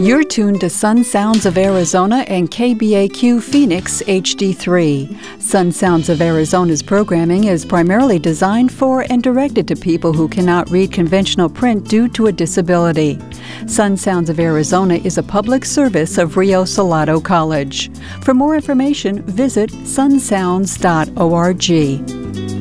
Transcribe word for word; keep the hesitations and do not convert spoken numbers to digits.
You're tuned to Sun Sounds of Arizona and K B A Q Phoenix H D three. Sun Sounds of Arizona's programming is primarily designed for and directed to people who cannot read conventional print due to a disability. Sun Sounds of Arizona is a public service of Rio Salado College. For more information, visit sun sounds dot org.